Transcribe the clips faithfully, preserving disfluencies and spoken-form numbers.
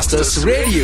Youngsters Radio.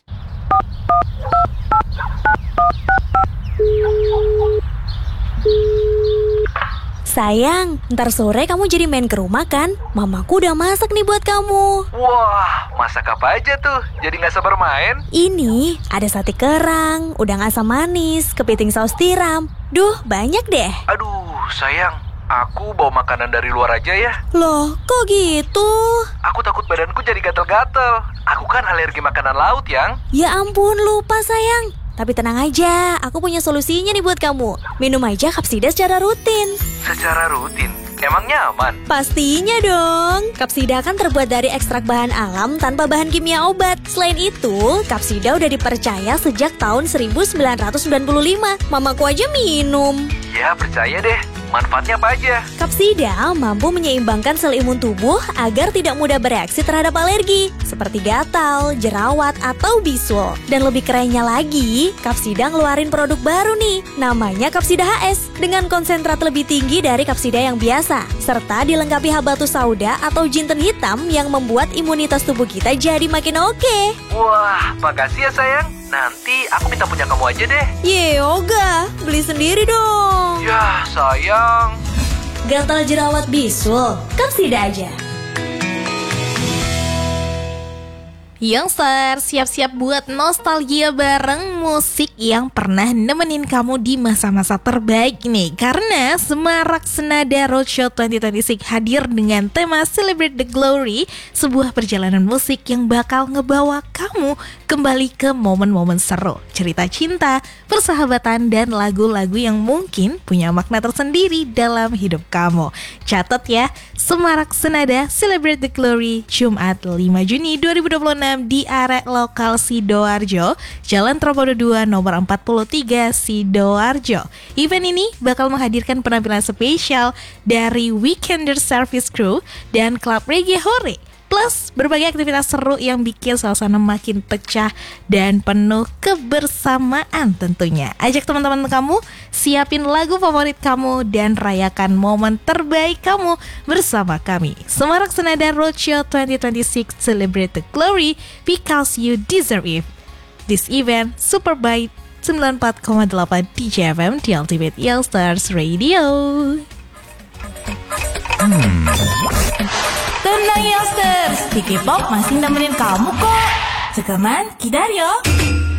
Sayang, ntar sore kamu jadi main ke rumah kan? Mamaku udah masak nih buat kamu. Wah, masak apa aja tuh? Jadi gak sabar main? Ini ada sate kerang, udang asam manis, kepiting saus tiram. Duh, banyak deh. Aduh, sayang, aku bawa makanan dari luar aja ya. Loh, kok gitu? Aku takut badanku jadi gatel-gatel. Aku kan alergi makanan laut, Yang. Ya ampun, lupa sayang. Tapi tenang aja, aku punya solusinya nih buat kamu. Minum aja Kapsida secara rutin. Secara rutin? Emangnya aman? Pastinya dong. Kapsida kan terbuat dari ekstrak bahan alam tanpa bahan kimia obat. Selain itu, Kapsida udah dipercaya sejak tahun seribu sembilan ratus sembilan puluh lima. Mamaku aja minum. Ya, percaya deh. Manfaatnya apa aja? Kapsida mampu menyeimbangkan sel imun tubuh agar tidak mudah bereaksi terhadap alergi, seperti gatal, jerawat, atau bisul. Dan lebih kerennya lagi, Kapsida ngeluarin produk baru nih, namanya Kapsida H S, dengan konsentrat lebih tinggi dari Kapsida yang biasa, serta dilengkapi habatus sauda atau jinten hitam yang membuat imunitas tubuh kita jadi makin oke. Wah, makasih ya sayang. Nanti aku minta punya kamu aja deh. Ye, Yoga, beli sendiri dong. Ya, sayang. Gatal jerawat bisul, Kapsida aja. Youngster, siap-siap buat nostalgia bareng musik yang pernah nemenin kamu di masa-masa terbaik nih. Karena Semarak Senada Roadshow dua ribu dua puluh enam hadir dengan tema Celebrate the Glory, sebuah perjalanan musik yang bakal ngebawa kamu kembali ke momen-momen seru, cerita cinta, persahabatan, dan lagu-lagu yang mungkin punya makna tersendiri dalam hidup kamu. Catat ya, Semarak Senada Celebrate the Glory, Jumat lima Juni dua ribu dua puluh enam di area lokal Sidoarjo, Jalan Tropodo dua nomor empat puluh tiga Sidoarjo. Event ini bakal menghadirkan penampilan spesial dari Weekender Service Crew dan Klub Reggae Hore, plus berbagai aktivitas seru yang bikin suasana makin pecah dan penuh kebersamaan tentunya. Ajak teman-teman kamu, siapin lagu favorit kamu, dan rayakan momen terbaik kamu bersama kami. Semarak Senada Roadshow dua ribu dua puluh enam, Celebrate the Glory because you deserve it. This event super by sembilan puluh empat koma delapan D J F M di Ultimate Youngsters Radio. Hmm. Tenang Youngsters, di K-pop masih nemenin kamu kok. Sekarang kita yo.